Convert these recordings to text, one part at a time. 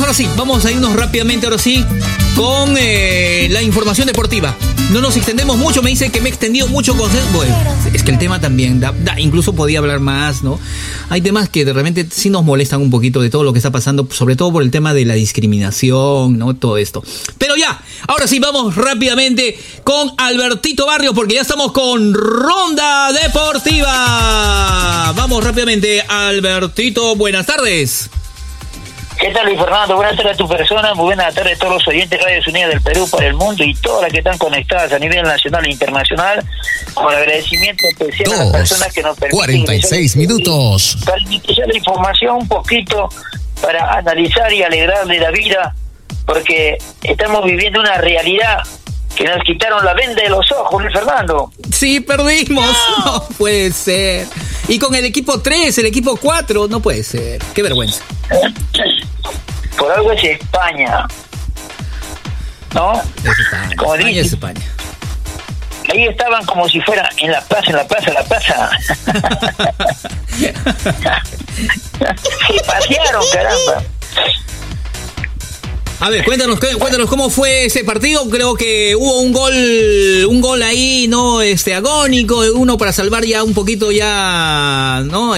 ahora sí, vamos a irnos rápidamente, ahora sí, con la información deportiva. No nos extendemos mucho, me dice que me he extendido mucho con... Bueno, es que el tema también incluso podía hablar más, ¿no? Hay temas que de repente sí nos molestan un poquito de todo lo que está pasando, sobre todo por el tema de la discriminación, ¿no? Todo esto. Pero ya, ahora sí, vamos rápidamente con Albertito Barrios, porque ya estamos con Ronda Deportiva. Vamos rápidamente, Albertito, buenas tardes. ¿Qué tal, Luis Fernando? Buenas tardes a tu persona, muy buenas tardes a todos los oyentes de Radio Unidas del Perú para el mundo y todas las que están conectadas a nivel nacional e internacional, con agradecimiento especial a las personas que nos permiten 46 minutos para iniciar la información un poquito, para analizar y alegrarle la vida, porque estamos viviendo una realidad que nos quitaron la venda de los ojos, Luis Fernando. Sí, perdimos. No puede ser. Y con el equipo 3, el equipo 4, no puede ser. Qué vergüenza. Por algo es España, ¿no? Es España. Como España dice, es España. Ahí estaban como si fuera en la plaza. Se pasearon, caramba. A ver, cuéntanos cómo fue ese partido. Creo que hubo un gol ahí, ¿no? Agónico, uno para salvar ya un poquito ya, ¿no?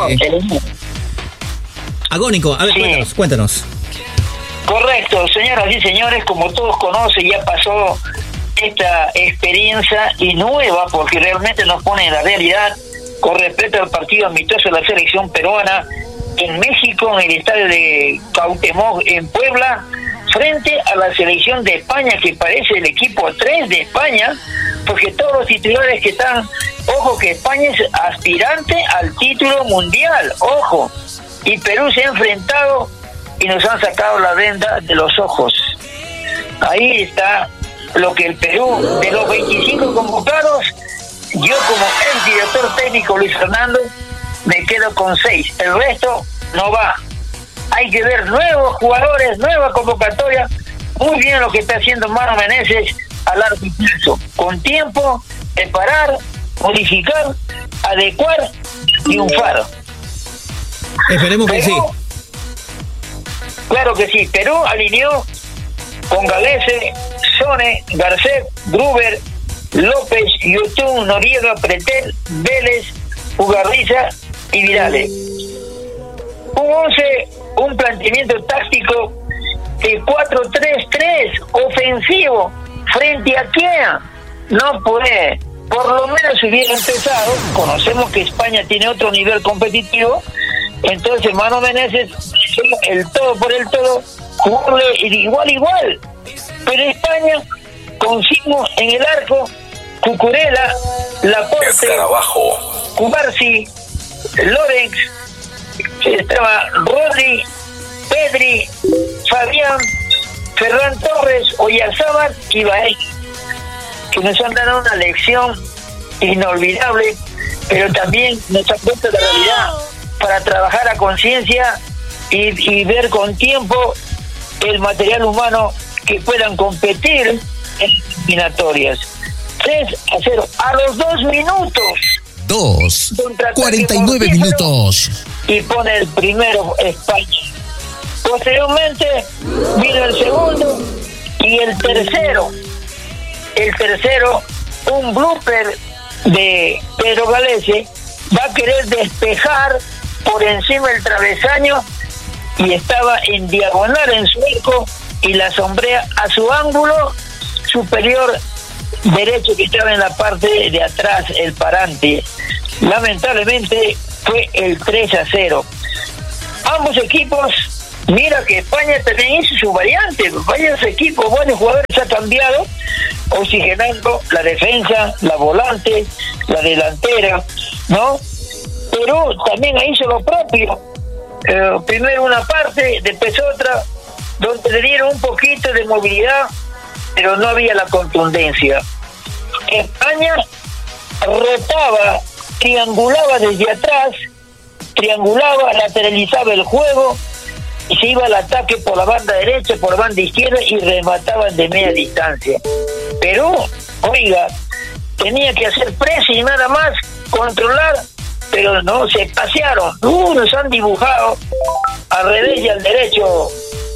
Agónico. A ver, sí. Cuéntanos. Correcto, señoras y señores, como todos conocen, ya pasó esta experiencia y nueva, porque realmente nos pone en la realidad con respecto al partido amistoso de la selección peruana en México, en el estadio de Cuauhtémoc en Puebla, frente a la selección de España, que parece el equipo 3 de España, porque todos los titulares que están, ojo que España es aspirante al título mundial, ojo, y Perú se ha enfrentado y nos han sacado la venda de los ojos. Ahí está lo que el Perú, de los 25 convocados, yo como ex director técnico Luis Fernando, me quedo con 6, el resto no va. Hay que ver nuevos jugadores, nueva convocatoria. Muy bien lo que está haciendo Mano Menezes a largo plazo, con tiempo, preparar, modificar, adecuar, triunfar. Esperemos que sí. Claro que sí. Perú alineó con Galese, Sone, Garcet, Gruber, López, Yotun, Noriega, Pretel, Vélez, Ugarriza y Vidales. Un planteamiento táctico de 4-3-3 ofensivo. ¿Frente a quién? No puede. Por lo menos hubiera empezado. Conocemos que España tiene otro nivel competitivo. Entonces Mano Menezes, el todo por el todo, jugarle igual. Pero España consigo en el arco Cucurella, Laporte, Cubarsi, Lorenz, estaba Rodri, Pedri, Fabián, Ferran Torres, Oyarzábal y Baez, que nos han dado una lección inolvidable, pero también nos han puesto la realidad para trabajar a conciencia y ver con tiempo el material humano que puedan competir en eliminatorias. 3-0 a los 2 minutos. 49 minutos. Y pone el primero España. Posteriormente vino el segundo y el tercero. El tercero, un blooper de Pedro Galese, va a querer despejar por encima del travesaño y estaba en diagonal en su arco y la sombrea a su ángulo superior derecho que estaba en la parte de atrás, el parante. Lamentablemente fue el 3-0. Ambos equipos, mira que España también hizo su variante, varios equipos, varios jugadores ha cambiado, oxigenando la defensa, la volante, la delantera, ¿no? Perú también hizo lo propio. Primero una parte, después otra, donde le dieron un poquito de movilidad, pero no había la contundencia. España rotaba, triangulaba desde atrás, lateralizaba el juego y se iba al ataque por la banda derecha, por la banda izquierda y remataban de media distancia. Perú, oiga, tenía que hacer presa y nada más, controlar, pero no, se pasearon. Nos han dibujado al revés y al derecho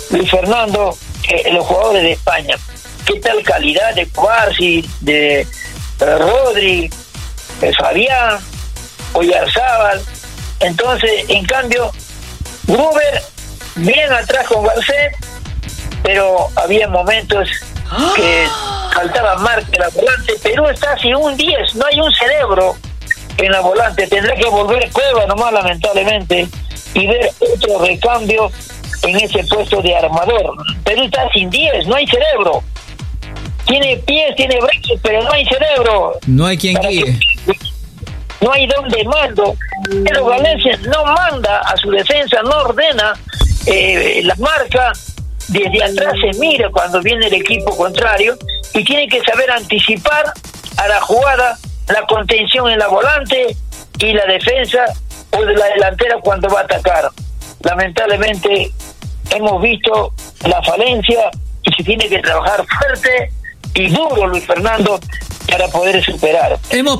Luis Fernando, los jugadores de España. ¿Qué tal calidad de Cuarzi, de Rodri, de Fabián, Oyarzábal? Entonces, en cambio, Gruber bien atrás con Garcés, pero había momentos que faltaba marca en la volante. Perú está sin un 10, no hay un cerebro en la volante. Tendrá que volver Cueva nomás, lamentablemente, y ver otro recambio en ese puesto de armador. Perú está sin 10, no hay cerebro. Tiene pies, tiene brazos, pero no hay cerebro. No hay quien guíe. No hay donde mando. Pero Valencia no manda a su defensa, no ordena la marca. Desde atrás se mira cuando viene el equipo contrario y tiene que saber anticipar a la jugada, la contención en la volante y la defensa o de la delantera cuando va a atacar. Lamentablemente hemos visto la falencia y se tiene que trabajar fuerte y duro, Luis Fernando, para poder superar. Hemos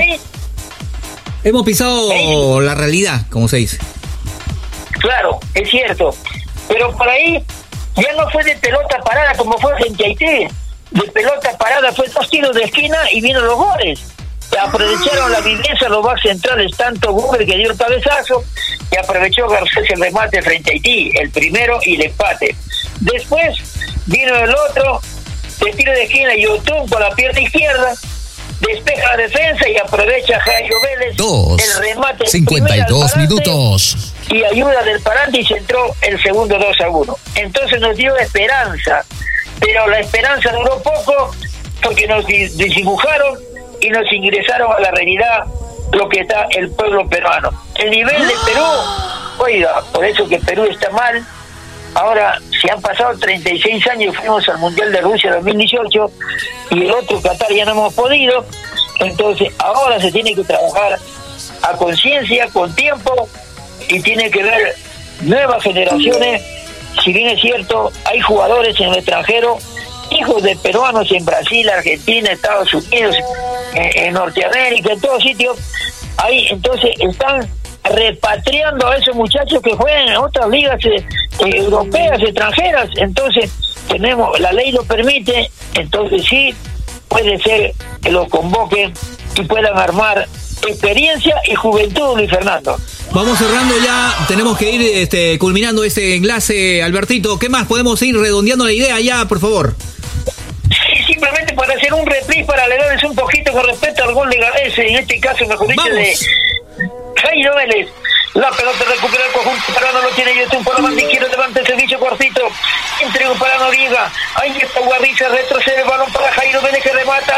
pisado la realidad, como se dice. Claro, es cierto, pero por ahí ya no fue de pelota parada como fue frente a Haití. De pelota parada fue 2 tiros de esquina y vino los goles. Aprovecharon la viveza los backs centrales, tanto Gruber, que dio el cabezazo, y aprovechó Garcés el remate frente a Haití, el primero y el empate. Después vino el otro de tiro de esquina y Yotun con la pierna izquierda, despeja la defensa y aprovecha Jairo Vélez el remate 52 minutos y ayuda del parante y se entró el segundo 2-1. Entonces nos dio esperanza, pero la esperanza duró poco porque nos desdibujaron y nos ingresaron a la realidad lo que está el pueblo peruano. El nivel de Perú, oiga, por eso que Perú está mal. Ahora, se han pasado 36 años, fuimos al Mundial de Rusia 2018 y el otro Qatar ya no hemos podido. Entonces, ahora se tiene que trabajar a conciencia, con tiempo, y tiene que ver nuevas generaciones. Si bien es cierto, hay jugadores en el extranjero, hijos de peruanos en Brasil, Argentina, Estados Unidos, en Norteamérica, en todos sitios. Ahí, entonces, están repatriando a esos muchachos que juegan en otras ligas europeas, extranjeras. Entonces tenemos, la ley lo permite, entonces sí puede ser que los convoquen y puedan armar experiencia y juventud, Luis Fernando. Vamos cerrando ya, tenemos que ir culminando este enlace, Albertito. ¿Qué más? Podemos ir redondeando la idea ya, por favor. Sí, simplemente para hacer un reprise, para alegrarles un poquito con respecto al gol de Gales, en este caso, mejor dicho, de Jairo Vélez. La pelota recupera el conjunto peruano, lo tiene Yotun por la banda izquierda, levanta el servicio cortito, entrega para Noriega, ahí está Guarriza, retrocede el balón para Jairo Vélez que remata,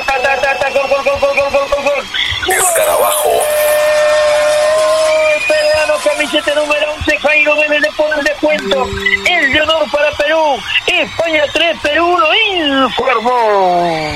gol. Escarabajo. Peruano, camiseta número 11, Jairo Vélez le pone el descuento, el de honor para Perú, España 3, Perú 1, informó.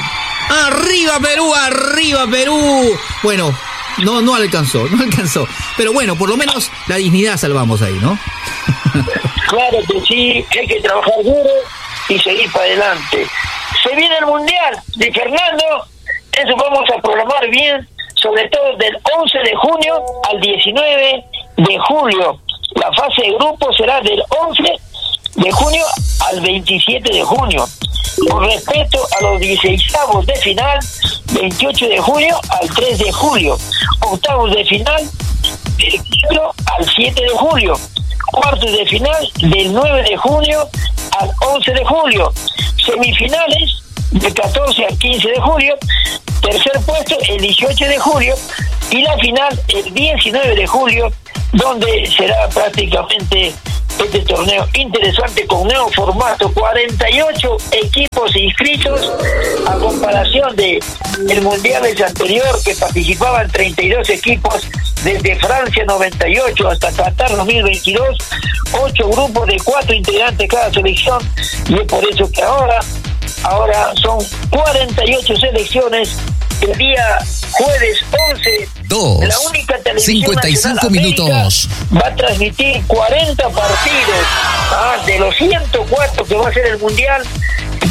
Arriba Perú. Bueno, no alcanzó. Pero bueno, por lo menos la dignidad salvamos ahí, ¿no? Claro que sí, hay que trabajar duro y seguir para adelante. Se viene el Mundial de Fernando, eso vamos a programar bien, sobre todo del 11 de junio al 19 de julio. La fase de grupo será del 11 de junio al 27 de junio. Con respecto a los 16avos de final, 28 de junio al 3 de julio. Octavos de final, del 4 al 7 de julio. Cuartos de final, del 9 de junio al 11 de julio. Semifinales, del 14 al 15 de julio. Tercer puesto, el 18 de julio. Y la final, el 19 de julio, donde será prácticamente este torneo interesante con nuevo formato, 48 equipos inscritos a comparación de el mundial anterior que participaban 32 equipos desde Francia 98 hasta Qatar 2022, 8 grupos de 4 integrantes cada selección, y es por eso que ahora son 48 selecciones. El día jueves 11, la única televisión 55 minutos va a transmitir 40 partidos de los 104 que va a ser el Mundial.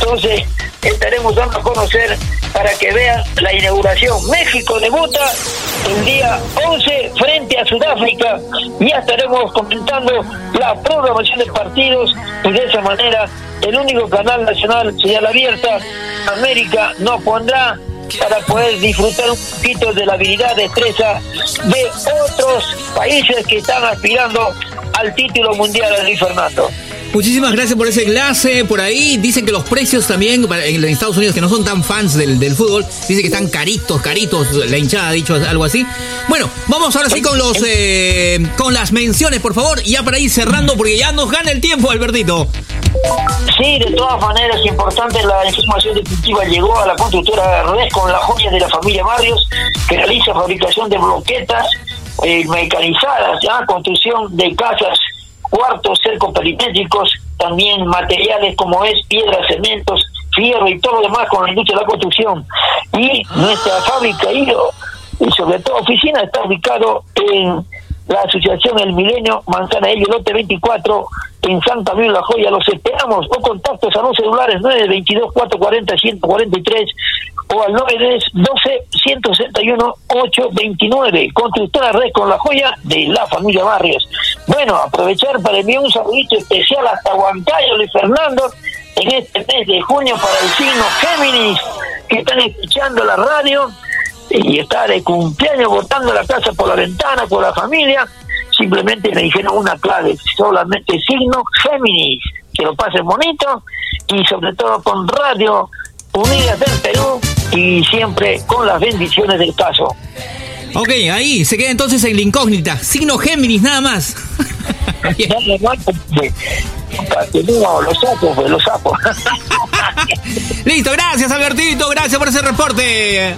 Entonces estaremos dando a conocer para que vean la inauguración. México debuta el día 11 frente a Sudáfrica. Ya estaremos comentando la programación de partidos y de esa manera el único canal nacional, señal abierta, América no pondrá, para poder disfrutar un poquito de la habilidad, destreza de otros países que están aspirando al título mundial, Luis Fernando. Muchísimas gracias por ese enlace. Por ahí dicen que los precios también en Estados Unidos, que no son tan fans del fútbol, dicen que están caritos, la hinchada ha dicho algo así. Bueno, vamos ahora sí con con las menciones, por favor, y ya para ir cerrando, porque ya nos gana el tiempo, Albertito. Sí, de todas maneras, importante, la información definitiva llegó a la constructora Resco, la joya de la familia Barrios, que realiza fabricación de bloquetas mecanizadas, ya construcción de casas, cuartos, cercos perimétricos, también materiales como es piedra, cementos, fierro y todo lo demás con la industria de la construcción. Y nuestra fábrica y sobre todo oficina está ubicado en la asociación El Milenio, Manzana Ello, lote 24, en San Camilo La Joya. Los esperamos, o contactos a los celulares 922-440-143 o al 912-161-829. Constructora Red con La Joya de la familia Barrios. Bueno, aprovechar para enviar un saludito especial hasta Huancayo, Luis Fernando, en este mes de junio para el signo Géminis, que están escuchando la radio y está de cumpleaños, botando la casa por la ventana con la familia. Simplemente me dijeron una clave, solamente signo Géminis, que lo pasen bonito y sobre todo con Radio Unidas del Perú y siempre con las bendiciones del caso. Ok, ahí se queda entonces en la incógnita, signo Géminis nada más. Los sapos. Listo, gracias Albertito, gracias por ese reporte.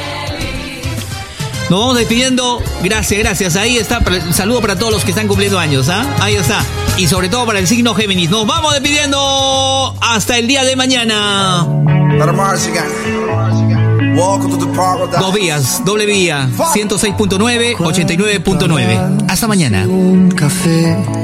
Nos vamos despidiendo. Gracias. Ahí está. Un saludo para todos los que están cumpliendo años. Ahí está. Y sobre todo para el signo Géminis. Nos vamos despidiendo hasta el día de mañana. Dos vías, doble vía. 106.9, 89.9. Hasta mañana.